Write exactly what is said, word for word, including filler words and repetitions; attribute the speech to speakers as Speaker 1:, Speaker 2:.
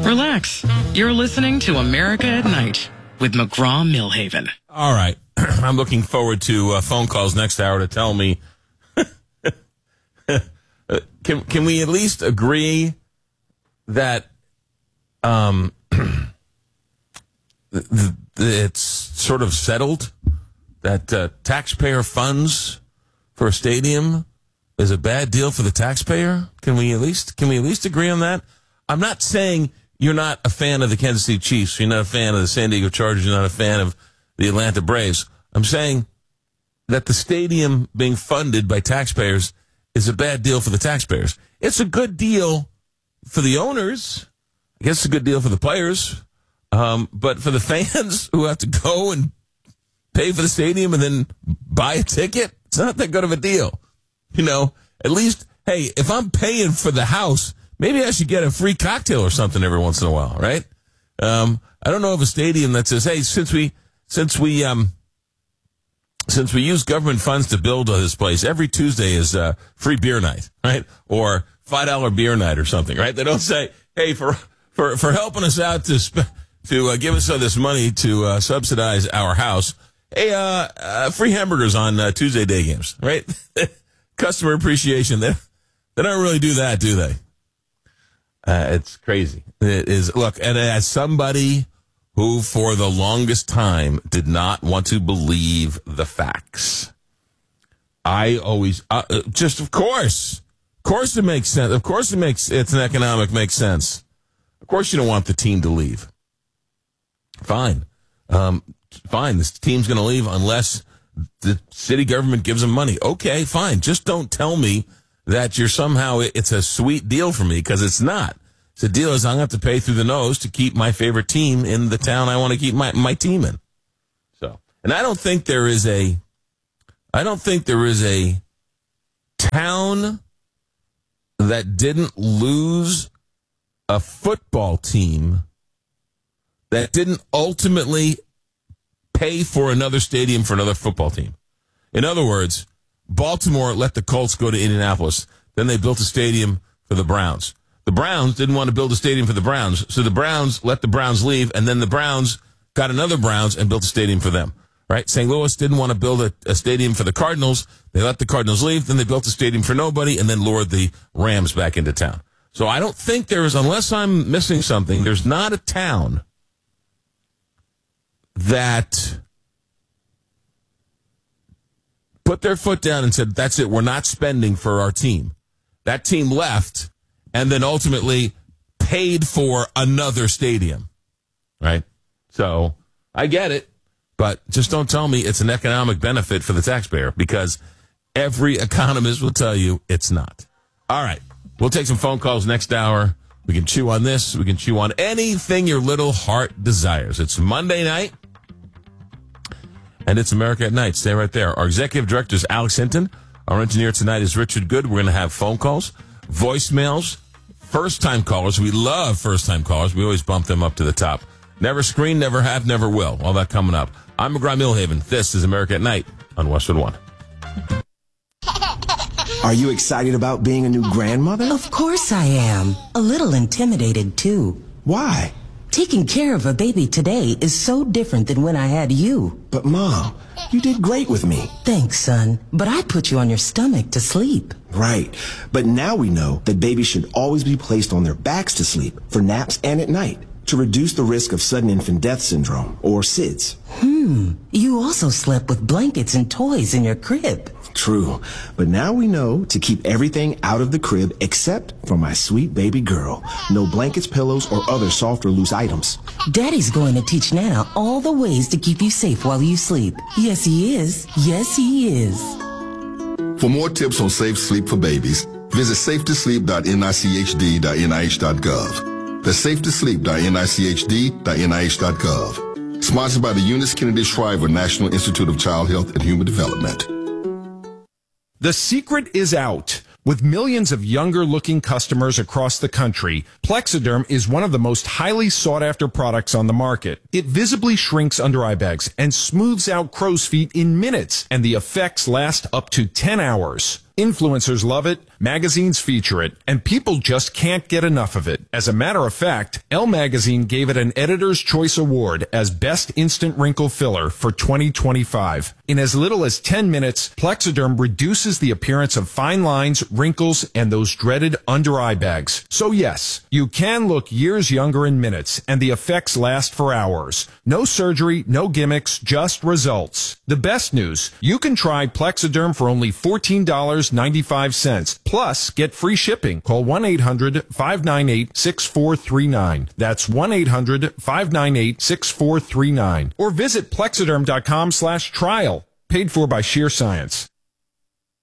Speaker 1: Relax. You're listening to America at Night with McGraw-Milhaven.
Speaker 2: All right. I'm looking forward to uh, phone calls next hour to tell me. can can we at least agree that um, it's sort of settled that uh, taxpayer funds for a stadium is a bad deal for the taxpayer? Can we at least can we at least agree on that? I'm not saying you're not a fan of the Kansas City Chiefs, you're not a fan of the San Diego Chargers, you're not a fan of the Atlanta Braves. I'm saying that the stadium being funded by taxpayers is a bad deal for the taxpayers. It's a good deal for the owners. I guess it's a good deal for the players. Um, but for the fans who have to go and pay for the stadium and then buy a ticket, it's not that good of a deal. You know, at least, hey, if I'm paying for the house, maybe I should get a free cocktail or something every once in a while, right? Um, I don't know of a stadium that says, hey, since we, since we, um, since we use government funds to build this place, every Tuesday is uh, free beer night, right? Or five dollar beer night or something, right? They don't say, hey, for for for helping us out to sp- to uh, give us all this money to uh, subsidize our house, hey, uh, uh, free hamburgers on uh, Tuesday day games, right? Customer appreciation. They, they don't really do that, do they? Uh, it's crazy. It is. Look, and as somebody who for the longest time did not want to believe the facts, I always, uh, just of course, of course it makes sense. Of course it makes, it's an economic makes sense. Of course you don't want the team to leave. Fine. Um, fine. This team's going to leave unless the city government gives them money. Okay, fine. Just don't tell me that you're somehow, it's a sweet deal for me, because it's not. The deal is I'm going to have to pay through the nose to keep my favorite team in the town I want to keep my, my team in. So, and I don't think there is a, I don't think there is a town that didn't lose a football team that didn't ultimately pay for another stadium for another football team. In other words, Baltimore let the Colts go to Indianapolis. Then they built a stadium for the Browns. The Browns didn't want to build a stadium for the Browns, so the Browns let the Browns leave, and then the Browns got another Browns and built a stadium for them, right? Saint Louis didn't want to build a, a stadium for the Cardinals. They let the Cardinals leave, then they built a stadium for nobody, and then lured the Rams back into town. So I don't think there is, unless I'm missing something, there's not a town that put their foot down and said, that's it, we're not spending for our team. That team left and then ultimately paid for another stadium, right? So I get it, but just don't tell me it's an economic benefit for the taxpayer, because every economist will tell you it's not. All right, we'll take some phone calls next hour. We can chew on this. We can chew on anything your little heart desires. It's Monday night, and it's America at Night. Stay right there. Our executive director is Alex Hinton. Our engineer tonight is Richard Good. We're going to have phone calls, voicemails, first-time callers. We love first-time callers. We always bump them up to the top. Never screen, never have, never will. All that coming up. I'm McGraw-Milhaven. This is America at Night on Westwood One.
Speaker 3: Are you excited about being a new grandmother?
Speaker 4: Of course I am. A little intimidated, too.
Speaker 3: Why?
Speaker 4: Taking care of a baby today is so different than when I had you.
Speaker 3: But, Mom, you did great with me.
Speaker 4: Thanks, son. But I put you on your stomach to sleep.
Speaker 3: Right. But now we know that babies should always be placed on their backs to sleep for naps and at night to reduce the risk of sudden infant death syndrome, or S I D S.
Speaker 4: Hmm. You also slept with blankets and toys in your crib.
Speaker 3: True. But now we know to keep everything out of the crib except for my sweet baby girl. No blankets, pillows, or other soft or loose items.
Speaker 4: Daddy's going to teach Nana all the ways to keep you safe while you sleep. Yes, he is. Yes, he is.
Speaker 5: For more tips on safe sleep for babies, visit safe to sleep dot N I C H D dot N I H dot gov. That's safe to sleep dot N I C H D dot N I H dot gov. Sponsored by the Eunice Kennedy Shriver National Institute of Child Health and Human Development.
Speaker 6: The secret is out. With millions of younger-looking customers across the country, Plexiderm is one of the most highly sought-after products on the market. It visibly shrinks under eye bags and smooths out crow's feet in minutes, and the effects last up to ten hours. Influencers love it, magazines feature it, and people just can't get enough of it. As a matter of fact, Elle Magazine gave it an Editor's Choice Award as Best Instant Wrinkle Filler for twenty twenty-five. In as little as ten minutes, Plexiderm reduces the appearance of fine lines, wrinkles, and those dreaded under-eye bags. So yes, you can look years younger in minutes, and the effects last for hours. No surgery, no gimmicks, just results. The best news, you can try Plexiderm for only fourteen dollars and ninety-five cents. Plus, get free shipping. Call one eight hundred, five nine eight, six four three nine. That's one eight hundred, five nine eight, six four three nine. Or visit plexiderm dot com slash trial. Paid for by Sheer Science.